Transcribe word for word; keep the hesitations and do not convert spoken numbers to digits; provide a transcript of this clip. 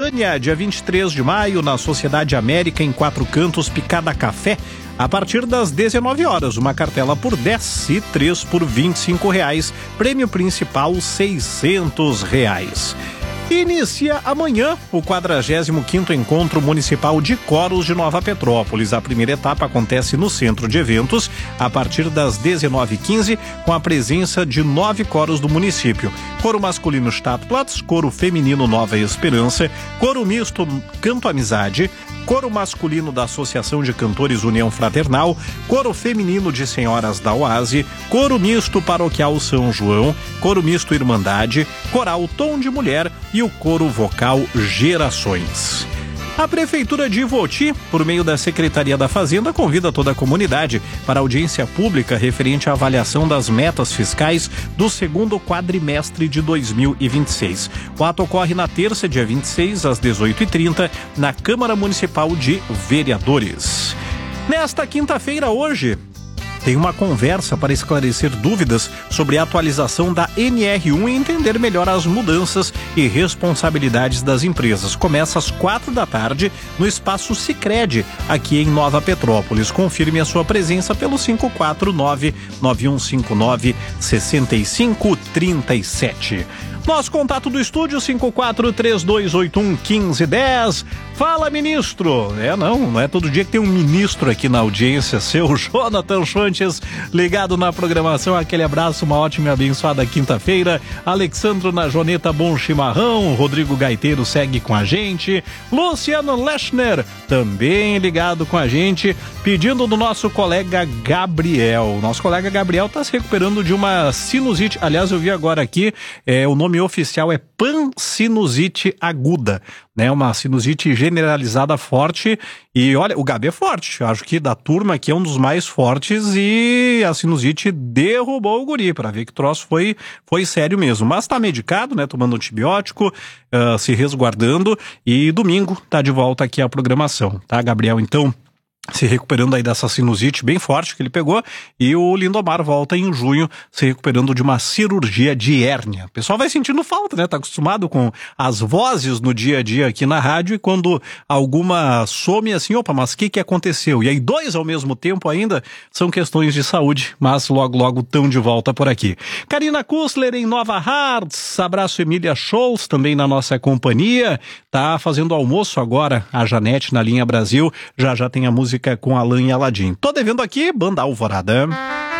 Goiânia, dia vinte e três de maio, na Sociedade América, em Quatro Cantos, Picada Café, a partir das dezenove horas, uma cartela por dez e três por vinte e cinco reais, prêmio principal seiscentos reais. Inicia amanhã o quadragésimo quinto Encontro Municipal de Coros de Nova Petrópolis. A primeira etapa acontece no Centro de Eventos a partir das dezenove e quinze, com a presença de nove coros do município. Coro masculino Stadtplatz, coro feminino Nova Esperança, coro misto Canto Amizade, coro masculino da Associação de Cantores União Fraternal, coro feminino de Senhoras da Oase, coro misto Paroquial São João, coro misto Irmandade, coral Tom de Mulher e o coro vocal Gerações. A Prefeitura de Ivoti, por meio da Secretaria da Fazenda, convida toda a comunidade para audiência pública referente à avaliação das metas fiscais do segundo quadrimestre de dois mil e vinte e seis. O ato ocorre na terça, dia vinte e seis, às dezoito e trinta, na Câmara Municipal de Vereadores. Nesta quinta-feira, hoje, tem uma conversa para esclarecer dúvidas sobre a atualização da N R um e entender melhor as mudanças e responsabilidades das empresas. Começa às quatro da tarde no Espaço Sicredi, aqui em Nova Petrópolis. Confirme a sua presença pelo cinco quatro nove, nove um cinco nove, seis cinco três sete. Nosso contato do estúdio, cinco quatro três dois oito um um cinco um zero. Fala, ministro! É, não, não é todo dia que tem um ministro aqui na audiência. Seu Jonathan Schwantes, ligado na programação. Aquele abraço, uma ótima e abençoada quinta-feira. Alexandro na Joneta, bom chimarrão. Rodrigo Gaiteiro segue com a gente. Luciano Lechner, também ligado com a gente, pedindo do nosso colega Gabriel. Nosso colega Gabriel está se recuperando de uma sinusite. Aliás, eu vi agora aqui, é, o nome oficial é pansinusite aguda, né? Uma sinusite generalizada forte. E olha, o Gabi é forte, acho que da turma aqui é um dos mais fortes, e a sinusite derrubou o guri, para ver que o troço foi, foi sério mesmo. Mas tá medicado, né? Tomando antibiótico, uh, se resguardando, e domingo tá de volta aqui a programação, tá, Gabriel? Então, se recuperando aí dessa sinusite bem forte que ele pegou, e o Lindomar volta em junho se recuperando de uma cirurgia de hérnia. O pessoal vai sentindo falta, né? Tá acostumado com as vozes no dia a dia aqui na rádio, e quando alguma some assim, opa, mas o que que aconteceu? E aí dois ao mesmo tempo ainda, são questões de saúde, mas logo logo tão de volta por aqui. Karina Kussler em Nova Hartz, abraço Emília Scholz também na nossa companhia, tá fazendo almoço agora a Janete na linha Brasil, já já tem a música com Alan e Aladim. Tô devendo aqui, Banda Alvorada.